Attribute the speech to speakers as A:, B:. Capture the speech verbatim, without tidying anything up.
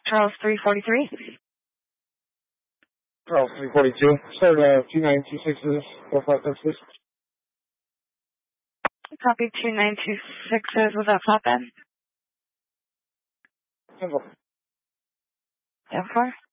A: Charles three forty-three.
B: Charles three forty-two. Start uh, two nine two sixes, four five six.
A: Copy two nine two sixes. Was that flatbed?
B: Simple.
A: ten four.